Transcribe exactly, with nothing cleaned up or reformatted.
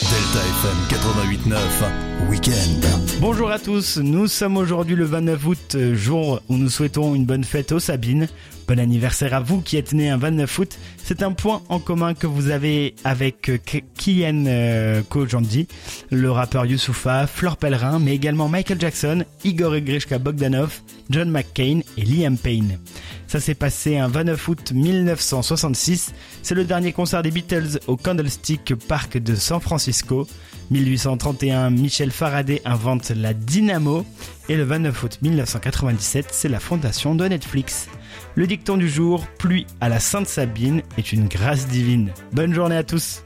Delta F M quatre-vingt-huit neuf, Week-end. Bonjour à tous, nous sommes aujourd'hui le vingt-neuf août, jour où nous souhaitons une bonne fête aux Sabines. Bon anniversaire à vous qui êtes nés un vingt-neuf août. C'est un point en commun que vous avez avec Kian euh, Kojandi, le rappeur Youssoupha, Fleur Pellerin, mais également Michael Jackson, Igor et Grishka Bogdanov, John McCain et Liam Payne. Ça s'est passé un vingt-neuf août mille neuf cent soixante-six. C'est le dernier concert des Beatles au Candlestick Park de San Francisco. mille huit cent trente et un, Michel Faraday invente la dynamo. Et le vingt-neuf août mille neuf cent quatre-vingt-dix-sept, c'est la fondation de Netflix. Le dicton du jour, pluie à la Sainte Sabine, est une grâce divine. Bonne journée à tous.